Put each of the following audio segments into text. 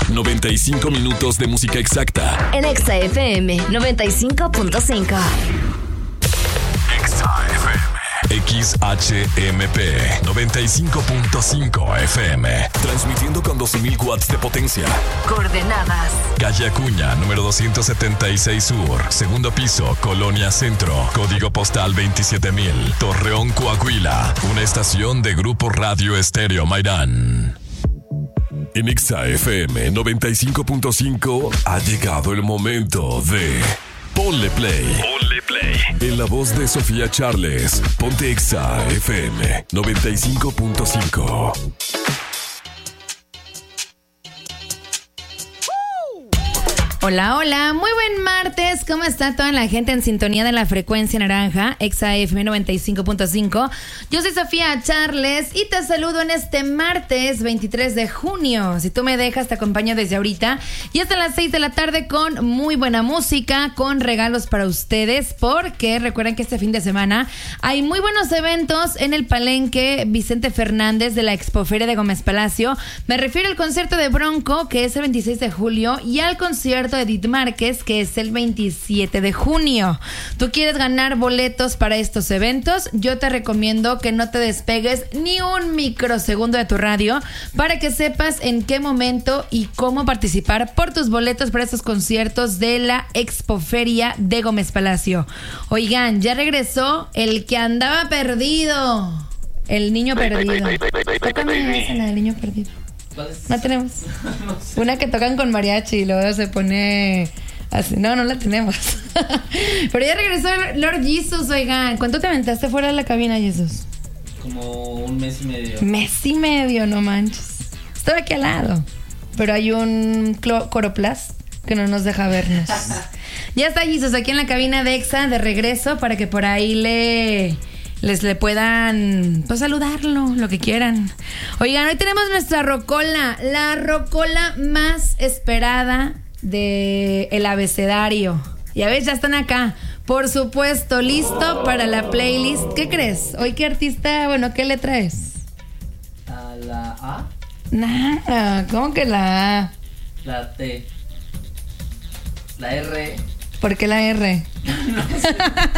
95 minutos de música exacta. En Exa FM 95.5. Exa FM. XHMP 95.5 FM. Transmitiendo con 12.000 watts de potencia. Coordenadas: Calle Acuña, número 276 Sur, segundo piso, Colonia Centro, código postal 27,000, Torreón, Coahuila. Una estación de Grupo Radio Estéreo Mairán. En Exa FM 95.5 ha llegado el momento de Ponle Play. Ponle Play. En la voz de Sofía Charles, ponte Exa FM 95.5. Hola, hola, muy buen martes. ¿Cómo está toda la gente en sintonía de la frecuencia naranja, Exa FM 95.5? Yo soy Sofía Charles y te saludo en este martes 23 de junio. Si tú me dejas, te acompaño desde ahorita y hasta las 6 de la tarde con muy buena música, con regalos para ustedes, porque recuerden que este fin de semana hay muy buenos eventos en el Palenque Vicente Fernández de la Expoferia de Gómez Palacio. Me refiero al concierto de Bronco, que es el 26 de julio, y al concierto de Edith Márquez, que es el 27 de junio. ¿Tú quieres ganar boletos para estos eventos? Yo te recomiendo que no te despegues ni un microsegundo de tu radio para que sepas en qué momento y cómo participar por tus boletos para estos conciertos de la Expoferia de Gómez Palacio. Oigan, ya regresó el que andaba perdido, el niño perdido. Tócame esa, la del niño perdido. No tenemos. No sé. Una que tocan con mariachi y luego se pone así. No la tenemos. Pero ya regresó Lord Jesus, oigan. ¿Cuánto te aventaste fuera de la cabina, Jesus? Como un mes y medio. Mes y medio, no manches. Estoy aquí al lado, pero hay un coroplast que no nos deja vernos. Ya está Jesus aquí en la cabina de Exa de regreso para que por ahí le puedan pues saludarlo, lo que quieran. Oigan, hoy tenemos nuestra rocola, la rocola más esperada de el abecedario. Ya ves, ya están acá. Por supuesto, listo para la playlist. ¿Qué crees? ¿Hoy qué artista, qué le traes? ¿A la A? Nada, ¿cómo que la A? La T. La R. ¿Por qué la R? No sé.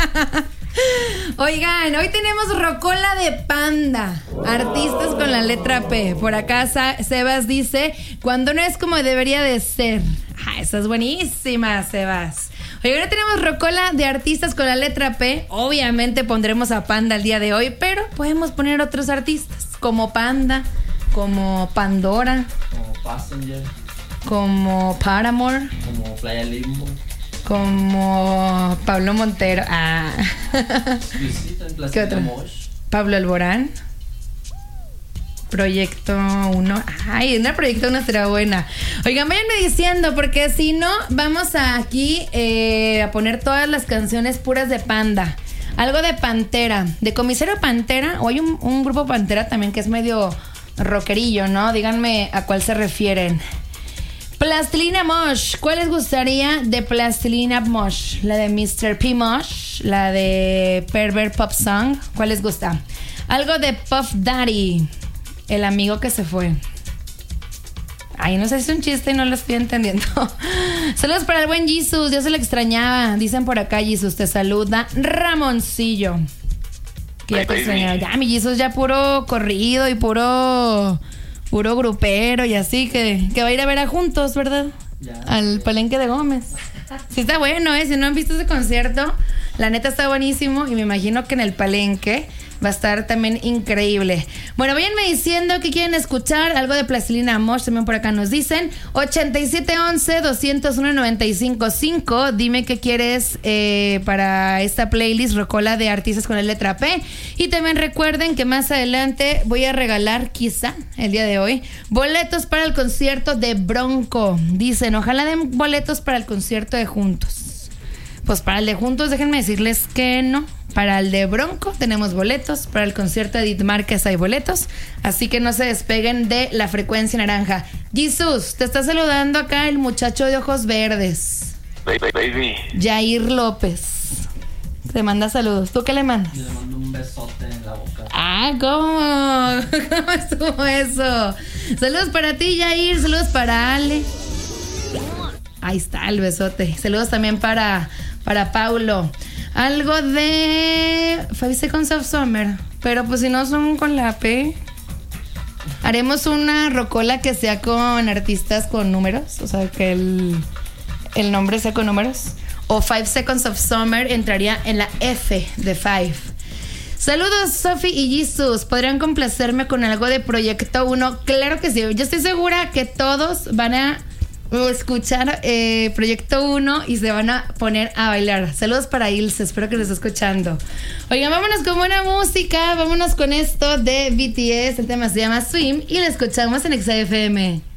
Oigan, hoy tenemos rocola de Panda, artistas con la letra P. Por acá Sebas dice: cuando no es como debería de ser. Esa es buenísima, Sebas. Oigan, hoy tenemos rocola de artistas con la letra P. Obviamente pondremos a Panda el día de hoy, pero podemos poner otros artistas como Panda, como Pandora, Como Passenger. como Paramore, Como Playa Limbo. como Pablo Montero. Luisito en ¿Qué otro? Mosh. Pablo Alborán. Proyecto 1. Ay, una Proyecto 1 será buena. Oigan, váyanme diciendo, porque si no, vamos aquí a poner todas las canciones puras de Panda. Algo de Pantera, de Comisario Pantera. O hay un grupo Pantera también que es medio rockerillo, ¿no? Díganme a cuál se refieren. Plastilina Mosh. ¿Cuál les gustaría de Plastilina Mosh? ¿La de Mr. P. Mosh? ¿La de Pervert Pop Song? ¿Cuál les gusta? Algo de Puff Daddy, el amigo que se fue. Ay, no sé si es un chiste y no lo estoy entendiendo. Saludos para el buen Jesus. Yo se lo extrañaba. Dicen por acá, Jesus, te saluda Ramoncillo. Que ya te extrañaba. Ya, mi Jesus, ya puro corrido y puro grupero y así, que va a ir a ver a Juntos, ¿verdad? Ya. Al Palenque de Gómez. Sí está bueno, si no han visto ese concierto, la neta está buenísimo y me imagino que en el Palenque va a estar también increíble. Bueno, váyanme diciendo que quieren escuchar algo de Plastilina Mosh, también por acá nos dicen 8711-201-955. Dime qué quieres para esta playlist rocola de artistas con la letra P. Y también recuerden que más adelante voy a regalar, quizá el día de hoy, boletos para el concierto de Bronco. Dicen, ojalá den boletos para el concierto de Juntos. Pues para el de Juntos, déjenme decirles que no. Para el de Bronco tenemos boletos. Para el concierto de Edith Márquez hay boletos. Así que no se despeguen de la frecuencia naranja. Jesus, te está saludando acá el muchacho de ojos verdes. Baby. Jair López. Te manda saludos. ¿Tú qué le mandas? Yo le mando un besote en la boca. ¿Cómo? ¿Cómo estuvo eso? Saludos para ti, Jair. Saludos para Ale. Ahí está el besote. Saludos también para Paulo. Algo de 5 Seconds of Summer. Pero pues si no son con la P, haremos una rocola que sea con artistas con números. O sea, que el nombre sea con números. O 5 Seconds of Summer entraría en la F de 5. Saludos, Sofi y Jesus. ¿Podrían complacerme con algo de Proyecto 1? Claro que sí. Yo estoy segura que todos van a escuchar Proyecto 1 y se van a poner a bailar. Saludos para Ilse, espero que les esté escuchando. Oigan, vámonos con buena música. Vámonos con esto de BTS. El tema se llama Swim y lo escuchamos en XFM.